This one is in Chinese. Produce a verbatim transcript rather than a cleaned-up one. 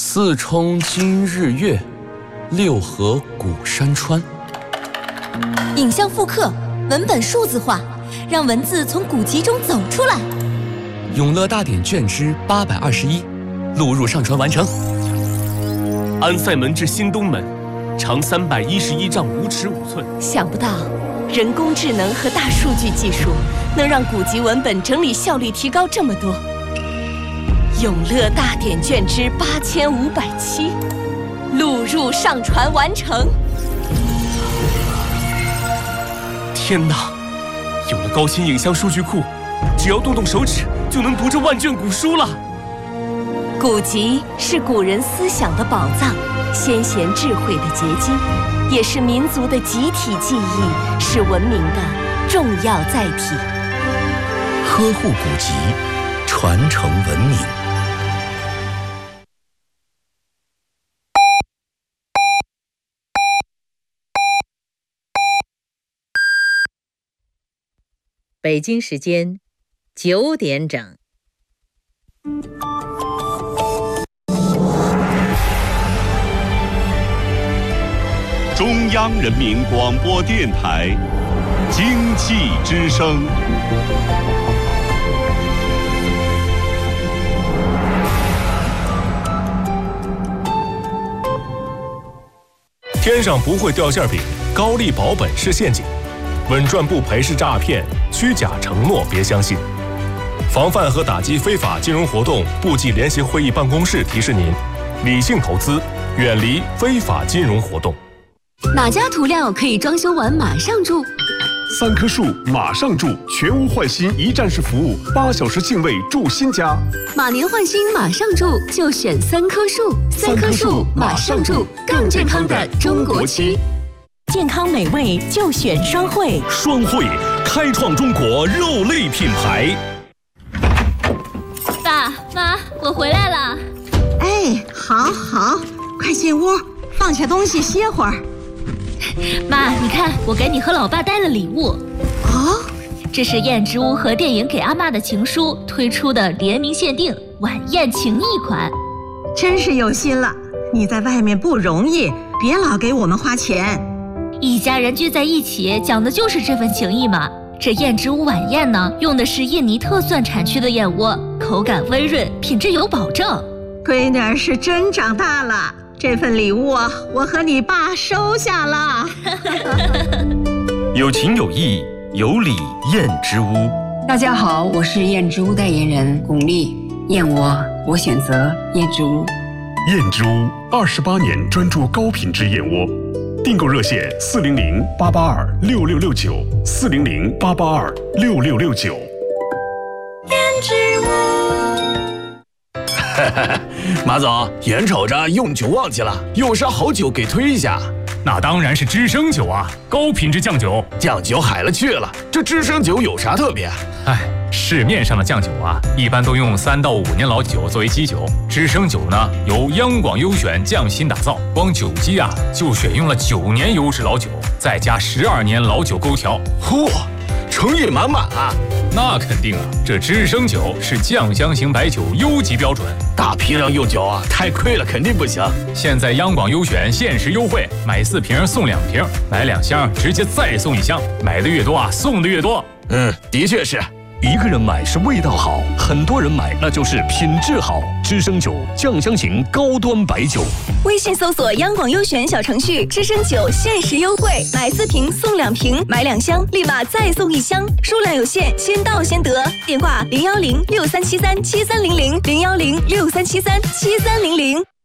四冲今日月，六合古山川。 影像复刻，文本数字化，让文字从古籍中走出来。 永乐大典卷之八百二十一，录入上传完成。 安塞门至新东门，长三百一十一丈五尺五寸。 想不到，人工智能和大数据技术能让古籍文本整理效率提高这么多。永乐大典卷之八千五百七，录入上传完成。 天哪！有了高清影像数据库，只要动动手指就能读这万卷古书了。 古籍是古人思想的宝藏，先贤智慧的结晶，也是民族的集体记忆，是文明的重要载体。 呵护古籍，传承文明。 北京时间九点整。 中央人民广播电台经济之声。 天上不会掉馅饼，高利保本是陷阱。稳赚不赔是诈骗，虚假承诺别相信。防范和打击非法金融活动部际联席会议办公室提示您：理性投资，远离非法金融活动。 哪家涂料可以装修完马上住？ 三棵树马上住，全屋换新一站式服务，八小时净位住新家。 马年换新马上住，就选三棵树。三棵树马上住，更健康的中国区。 健康美味就选双汇， 双汇开创中国肉类品牌。 爸妈，我回来了。 哎，好好，快进屋，放下东西歇会儿。 妈，你看，我给你和老爸带了礼物。 哦， 这是燕之屋和电影给阿妈的情书推出的联名限定晚宴情谊款。 真是有心了，你在外面不容易，别老给我们花钱。 一家人聚在一起，讲的就是这份情谊嘛。这燕之屋晚宴呢，用的是印尼特蒜产区的燕窝，口感温润，品质有保证。 闺女儿是真长大了，这份礼物啊，我和你爸收下了。 有情有义，有礼燕之屋。 大家好，我是燕之屋代言人巩俐，燕窝我选择燕之屋。 燕之屋二十八年专注高品质燕窝。订购热线四零零八八二六六六九，四零零八八二六六六九。 燕之屋。 马总，眼瞅着用酒旺季了，有啥好酒给推一下？ 那当然是知升酒啊，高品质酱酒。 酱酒海了去了，这知升酒有啥特别？ 哎，市面上的酱酒啊，一般都用三到五年老酒作为基酒，知升酒呢由央广优选匠心打造，光酒基啊就选用了九年优质老酒，再加十二年老酒勾调。 嚯，诚意满满啊！ 那肯定啊，这知升酒是酱香型白酒优级标准， 大批量用酒啊，太亏了，肯定不行。 现在央广优选限时优惠，买四瓶送两瓶，买两箱直接再送一箱，买的越多啊，送的越多。 嗯，的确是。 一个人买是味道好，很多人买那就是品质好。知升酒，酱香型高端白酒。 微信搜索央广优选小程序，知升酒限时优惠，买四瓶送两瓶，买两箱立马再送一箱，数量有限，先到先得。电话零幺零六三七三七三零零零幺零六三七三七三零零。